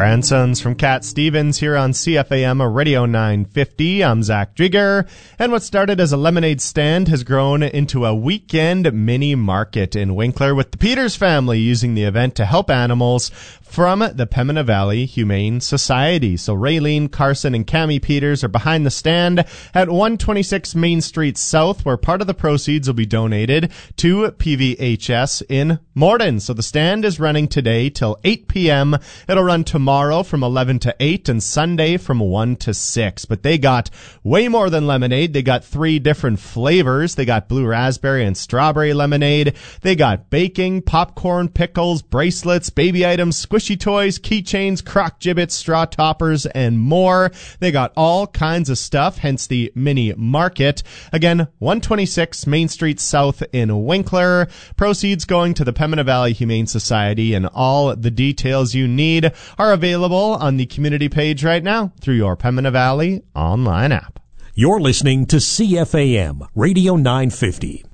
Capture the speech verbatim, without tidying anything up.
Grandsons from Cat Stevens here on C F A M Radio nine fifty. I'm Zach Drieger, and what started as a lemonade stand has grown into a weekend mini market in Winkler, with the Peters family using the event to help animals from the Pembina Valley Humane Society. So Raylene, Carson, and Cammie Peters are behind the stand at one twenty-six Main Street South, where part of the proceeds will be donated to P V H S in Morden. So the stand is running today till eight p.m. It'll run tomorrow from eleven to eight and Sunday from one to six. But they got way more than lemonade. They got three different flavors. They got blue raspberry and strawberry lemonade. They got baking, popcorn, pickles, bracelets, baby items, squishy toys, keychains, crock gibbets, straw toppers, and more. They got all kinds of stuff, hence the mini market. Again, one twenty-six Main Street South in Winkler. Proceeds going to the Pembina Valley Humane Society, and all the details you need are available on the community page right now through your Pembina Valley online app. You're listening to C F A M Radio nine fifty.